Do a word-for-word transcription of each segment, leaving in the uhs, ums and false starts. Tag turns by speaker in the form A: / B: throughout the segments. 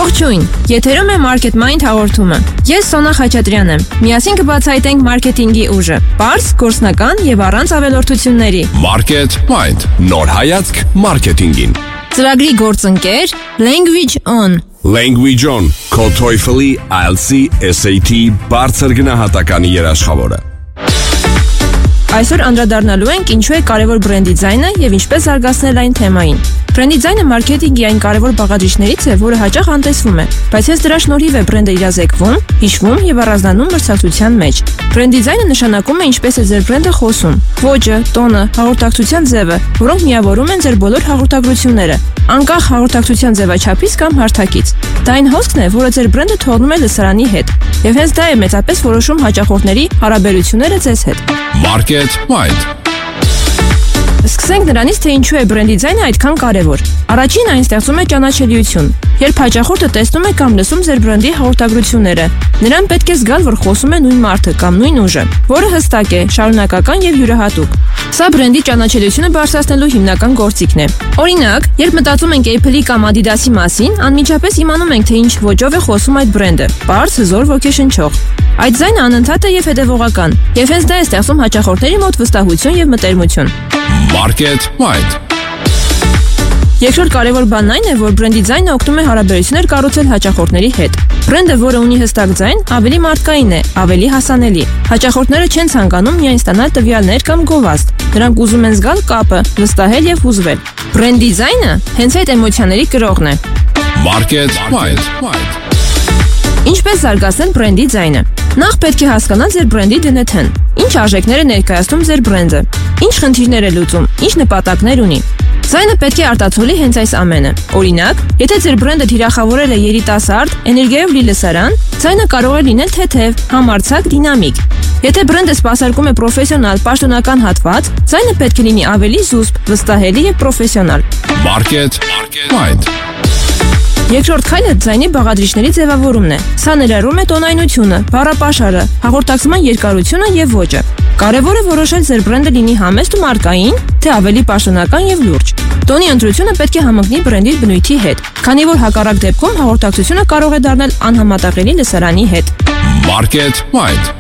A: Ողջույն, եթերում է Market Mind հաղորդումը։ Ես Սոնա Խաչատրյանն եմ։ Միասին կբացահայտենք մարքեթինգի ուժը, պարզ, գործնական եւ առանց ավելորդությունների։
B: Market Mind, նոր հայացք մարքեթինգին։
A: Ծրագրի գործընկեր Language On։
B: Language On, քո TOEFL-ի, I E L T S-ի, S A T բարձր գնահատականի երաշխավորը։
A: Այսօր անդրադառնալու ենք ինչու է կարևոր բրենդի դիզայնը եւ ինչպես զարգացնել այն թեմային։ Բրենդի դիզայնը մարքեթինգի այն կարևոր բաղադրիչներից է, որը հաճախ անտեսվում է, բայց հենց դրա շնորհիվ է բրենդը իրազեկվում, հիշվում եւ առանձնանում մրցակցության մեջ։ Բրենդի դիզայնը նշանակում է ինչպես է ձեր բրենդը խոսում, ոճը, տոնը, հաղորդակցության ձևը, որոնք միավորում են ձեր բոլոր հաղորդագրությունները, անկախ հաղորդակցության ձևաչափից կամ հարթակից։ Դա այն հոսքն է, որը ձեր բրենդը թողնում է լսարանի հետ, եւ հենց դա է մեծապես որոշում հաճախորդների հարաբերությունները ձեզ հետ։
B: Market Mind.
A: Սկսենք նրանից, թե ինչու է բրենդի դիզայնը այդքան կարևոր։ Առաջին այն ստեղծում է ճանաչելիություն։ Երբ հաճախորդը տեսնում է կամ լսում ձեր բրենդի հաղորդագրությունները, նրան պետք է զգալ, որ խոսում է նույն մարդը կամ նույն ուժը, որը հստակ է, շարունակական եւ յուրահատուկ։ Սա բրենդի ճանաչելիությունը բարձրացնելու հիմնական գործիքն է։ Օրինակ, երբ մտածում ենք Apple-ի կամ Adidas-ի մասին, անմիջապես իմանում ենք, թե ինչ ոճով է խոսում այդ բրենդը՝ պարզ, հզոր, ոգեշնչող։ Այդ ձայնը անընդհատ է եւ հետեւողական, եւ հենց դա է ստեղծում հաճախորդների մոտ վստահություն եւ մտերմություն։
B: Market Mind.
A: Երկրորդ կարևոր բանն այն է, որ բրենդի դիզայնը օգնում է հարաբերություններ կառուցել հաճախորդների հետ։ Բրենդը, որը ունի հստակ ձայն, ավելի մարդկային է, ավելի հասանելի։ Հաճախորդները չեն ցանկանում միայն ստանալ տվյալներ կամ գովազդ։ Նրանք ուզում են զգալ կապը, վստահել եւ հուզվել։ Բրենդի դիզայնը հենց այդ էմոցիաների կրողն է։
B: Market Mind.
A: Ինչպես զարգացնել բրենդի դիզայնը։ Նախ պետք է հասկանալ ձեր բրենդի դ N T-ն։ Ինչ արժեքներ է ներկայացնում ձեր բրենդը։ Ինչ խնդիրներ է լուծում, ինչ նպատակներ ունի։ Ձայնը պետք է արտացոլի հենց այս ամենը։ Օրինակ, եթե ձեր բրենդը թիրախավորել է երիտասարդ, էներգիայով լի լսարան, ձայնը կարող է լինել թեթև, համարձակ, դինամիկ։ Եթե բրենդը սպասարկում է պրոֆեսիոնալ, պաշտոնական հատված, ձայնը պետք է լինի ավելի զուսպ, վստահելի եւ պրոֆեսիոնալ։
B: Market Mind.
A: Երկրորդ քայլը ձայնի բաղադրիչների ձևավորումն է։ Սա ներառում է տոնայնությունը, բառապաշարը, հաղորդակցման երկարությունը եւ ոճը։ Կարևոր է որոշել ձեր բրենդը լինի համեստ ու մարդկային, թե ավելի պաշտոնական եւ լուրջ։ Տոնի ընտրությունը պետք է համընկնի բրենդի բնույթի հետ, քանի որ հակառակ դեպքում հաղորդակցությունը կարող է դառնալ անհամատեղելի լսարանի հետ։
B: Market Mind.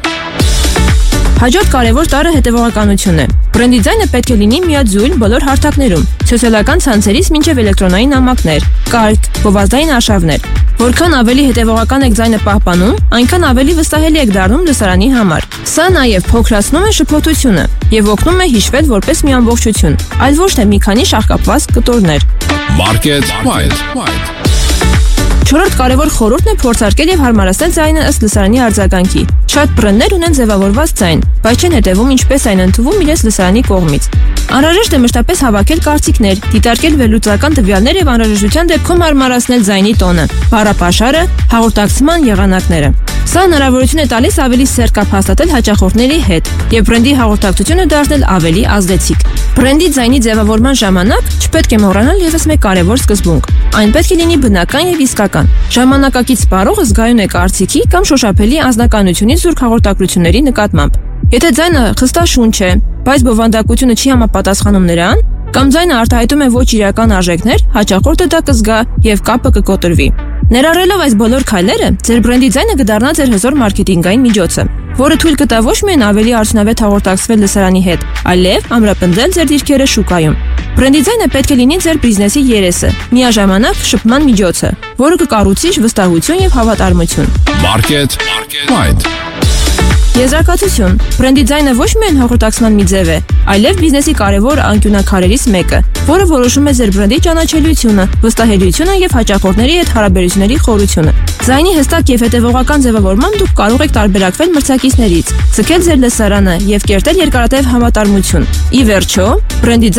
A: Հաջորդ կարևոր տարրը հետևողականությունն է։ Բրենդի դիզայնը պետք է լինի միաձույլ բոլոր հարթակներում՝ սոցիալական ցանցերից մինչև էլեկտրոնային նամակներ, կարգ, գովազդային արշավներ։ Որքան ավելի հետևողական եք ձայնը պահպանում, այնքան ավելի վստահելի եք դառնում լսարանի համար։ Սա նաև փոքրացնում է շփոթությունը եւ օգնում է հիշվել որպես մի ամբողջություն, այլ ոչ թե մի քանի շահկապված կտորներ։
B: Market Mind.
A: Չորրորդ կարևոր խորհուրդն է փորձարկել եւ հարմարացնել ձայնը ըստ լսարանի արձագանքի։ Շատ բրենդներ ունեն ձևավորված ձայն, բայց չեն հետևում ինչպես այն ընդունվում իրենց լսարանի կողմից։ Անհրաժեշտ է մշտապես հավաքել կարծիքներ, դիտարկել վերլուծական տվյալներ եւ անհրաժեշտության դեպքում հարմարացնել ձայնի տոնը, բառապաշարը, հաղորդակցման եղանակները։ Սա հնարավորություն է տալիս ավելի սերտ կապ հաստատել հաճախորդների հետ եւ բրենդի հաղորդակցությունը դարձնել ավելի ազդեցիկ։ Բրենդի ձայնի ձևավորման ժամանակ չպետք է մոռանալ եւս մեկ կարևոր սկզբունք։ Այն պետք է լինի բնական եւ իսկական։ Ժամանակակից սպառողը զգայուն է կարծիքի կամ շոշափելի անձնականությունից զուրկ հաղորդակցությունների նկատմամբ։ Եթե ձայնը խստաշունչ է, բայց բովանդակությունը չի համապատասխանում նրան, կամ ձայնը արտահայտում է ոչ իրական արժեքներ, հաճախորդը դա կզգա եւ կապը կկոտրվի։ Ներառելով այս բոլոր քայլերը, ձեր բրենդի ձայնը կդառնա ձեր հզոր մարքեթինգային միջոցը, որը թույլ կտա ոչ միայն ավելի արդյունավետ հաղորդակցվել լսարանի հետ, այլև ամրապնդել ձեր դիրքերը շուկայում։ Բրենդի ձայնը պետք է լինի ձեր բիզնեսի երեսը, միաժամանակ շփման միջոցը, որը կկառուցի վստահություն եւ հավատարմություն։
B: Market Mind.
A: Եզրակացություն. Բրենդի ձայնը ոչ միայն հաղորդակցման մի ձև է, այլև բիզնեսի կարևոր անկյունաքարերից մեկը, որը որոշում է ձեր բրենդի ճանաչելիությունը, վստահելիությունը եւ հաճախորդների հետ հարաբերությունների խորությունը։ Ձայնի հստակ եւ հետեւողական ձևավորմամբ դուք կարող եք տարբերակվել մրցակիցներից, ցկել ձեր լսարանը եւ կերտել երկարատև համատարմություն։ Ի վերջո, բրենդի